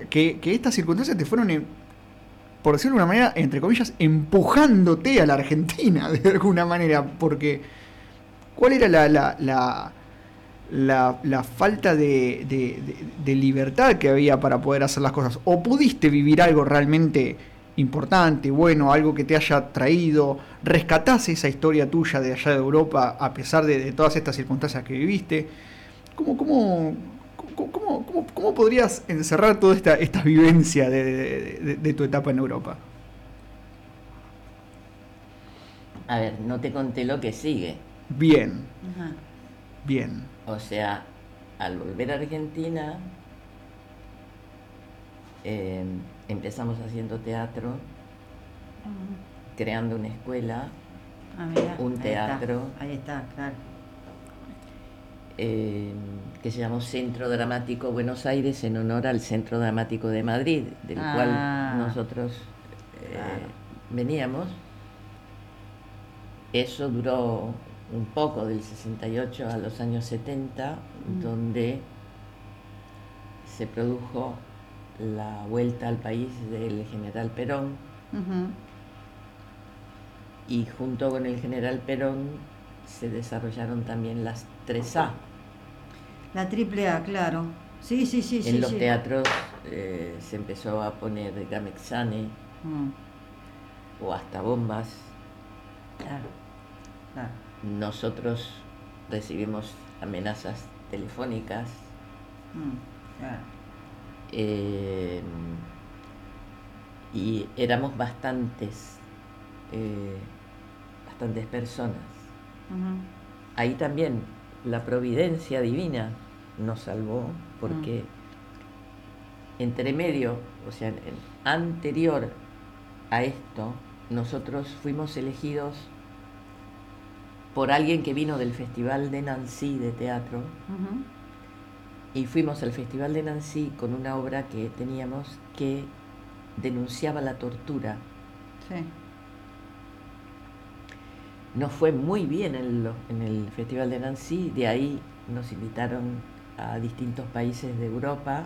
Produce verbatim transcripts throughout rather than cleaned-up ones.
que, que estas circunstancias te fueron, en, por decirlo de una manera, entre comillas, empujándote a la Argentina, de alguna manera, porque ¿cuál era la, la, la, la, la falta de, de, de, de libertad que había para poder hacer las cosas? ¿O pudiste vivir algo realmente importante, bueno, algo que te haya traído? ¿Rescatás esa historia tuya de allá de Europa a pesar de, de todas estas circunstancias que viviste? ¿Cómo, cómo, cómo, cómo, cómo, cómo podrías encerrar toda esta, esta vivencia de, de, de, de tu etapa en Europa? A ver, no te conté lo que sigue. Bien, Ajá. bien. O sea, al volver a Argentina, eh, empezamos haciendo teatro, uh-huh. creando una escuela, ah, mira, un teatro. Ahí está, ahí está, claro. Eh, que se llamó Centro Dramático Buenos Aires, en honor al Centro Dramático de Madrid, del ah, cual nosotros eh, claro. veníamos. Eso duró un poco, del sesenta y ocho a los años setenta, mm. donde se produjo la vuelta al país del general Perón, uh-huh. y junto con el general Perón se desarrollaron también las tres A. La triple A, claro. Sí, sí, sí. En sí, los sí. teatros eh, se empezó a poner Gamexane, mm. o hasta bombas. Claro, claro. Nosotros recibimos amenazas telefónicas. Mm, claro. Eh, y éramos bastantes, eh, bastantes personas. Uh-huh. Ahí también la providencia divina nos salvó, porque uh-huh. entre medio, o sea, anterior a esto, nosotros fuimos elegidos por alguien que vino del Festival de Nancy de teatro, uh-huh. y fuimos al Festival de Nancy con una obra que teníamos que denunciaba la tortura. Sí. Nos fue muy bien en, lo, en el Festival de Nancy, de ahí nos invitaron a distintos países de Europa.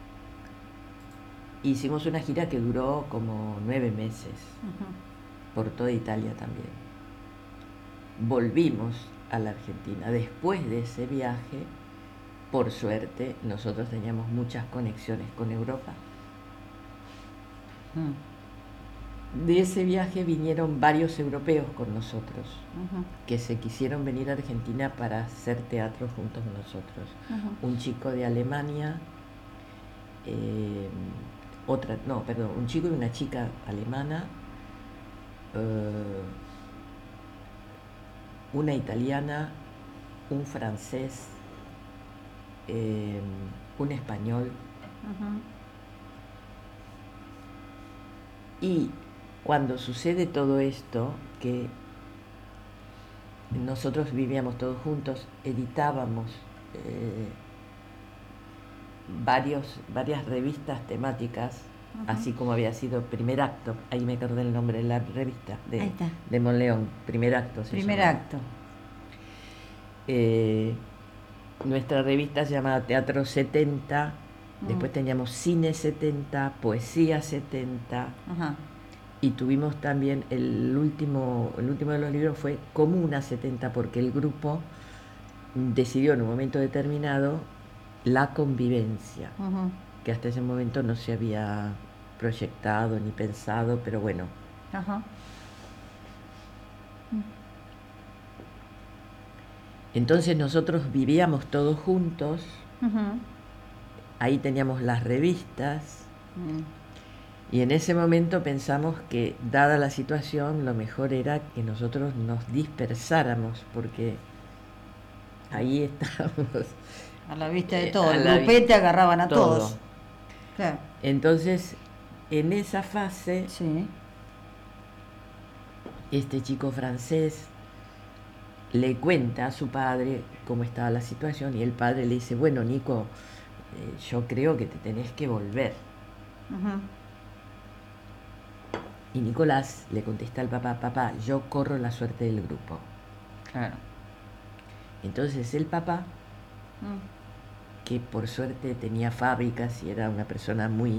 Hicimos una gira que duró como nueve meses, uh-huh. por toda Italia también. Volvimos a la Argentina. Después de ese viaje, por suerte, nosotros teníamos muchas conexiones con Europa. Uh-huh. De ese viaje vinieron varios europeos con nosotros, uh-huh. que se quisieron venir a Argentina para hacer teatro junto con nosotros. Uh-huh. Un chico de Alemania, eh, otra, no, perdón, un chico y una chica alemana, eh, una italiana, un francés, eh, un español. Uh-huh. Y cuando sucede todo esto, que nosotros vivíamos todos juntos, editábamos eh, varios, varias revistas temáticas, uh-huh. así como había sido Primer Acto, ahí me acordé el nombre de la revista, de, de Monleón, Primer Acto. Se Primer llamaba. Acto. Eh, nuestra revista se llamaba Teatro setenta, uh-huh. después teníamos Cine setenta, Poesía setenta, uh-huh. y tuvimos también el último, el último de los libros fue Comuna setenta, porque el grupo decidió en un momento determinado la convivencia, uh-huh. que hasta ese momento no se había proyectado ni pensado, pero bueno. Uh-huh. Entonces nosotros vivíamos todos juntos, uh-huh. ahí teníamos las revistas, uh-huh. y en ese momento pensamos que, dada la situación, lo mejor era que nosotros nos dispersáramos, porque ahí estábamos. A la vista de todos, el grupete vi- agarraban a todo. todos. Claro. Entonces, en esa fase, sí. este chico francés le cuenta a su padre cómo estaba la situación, y el padre le dice, bueno, Nico, eh, yo creo que te tenés que volver. Uh-huh. Y Nicolás le contesta al papá, papá, yo corro la suerte del grupo. Claro. Entonces el papá, uh-huh. que por suerte tenía fábricas y era una persona muy